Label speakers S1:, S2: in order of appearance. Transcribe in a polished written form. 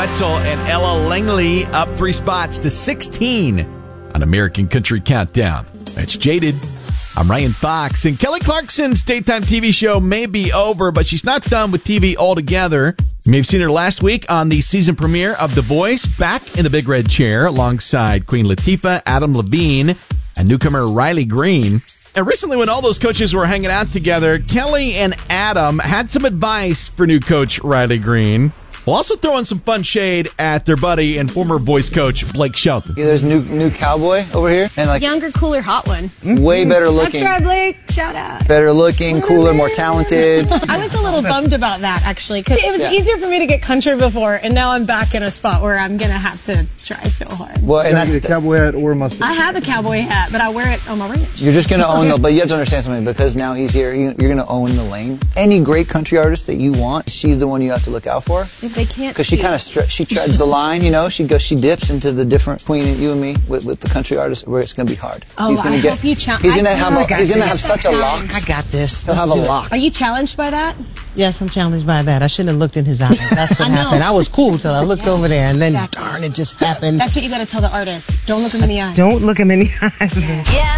S1: Wetzel and Ella Langley up 3 spots to 16 on American Country Countdown. That's Jaded. I'm Ryan Fox, and Kelly Clarkson's daytime TV show may be over, but she's not done with TV altogether. You may have seen her last week on the season premiere of The Voice, back in the big red chair alongside Queen Latifah, Adam Levine, and newcomer Riley Green. And recently, when all those coaches were hanging out together, Kelly and Adam had some advice for new coach Riley Green. We'll also throw in some fun shade at their buddy and former Voice coach Blake Shelton.
S2: Yeah, there's a new cowboy over here, and like
S3: younger, cooler, hot one.
S2: Way better looking.
S3: That's right, Blake. Shout out.
S2: Better looking, cooler, more talented.
S3: I was a little bummed about that, actually, because it was easier for me to get country before, and now I'm back in a spot where I'm gonna have to try so hard.
S2: Well, and that's
S4: a cowboy hat or a mustache.
S3: I have a cowboy hat, but I wear it on my ranch.
S2: You're just gonna own the. But you have to understand something, because now he's here. You're gonna own the lane. Any great country artist that you want, she's the one you have to look out for.
S3: If they can't,
S2: because she kind of she treads the line, you know. She dips into the different Queen, you and me, with the country artist, where it's gonna be hard.
S3: Oh,
S2: he's gonna
S3: hope you challenge.
S2: He's gonna have such a lock.
S5: I got this.
S2: He'll have a lock.
S3: Are you challenged by that?
S5: Yes, I'm challenged by that. I shouldn't have looked in his eyes. That's what happened. I was cool till I looked over there, and then darn, it just happened.
S3: That's what you got to tell the artist. Don't look him in the eye.
S5: Don't look him in the eyes.
S3: Yeah.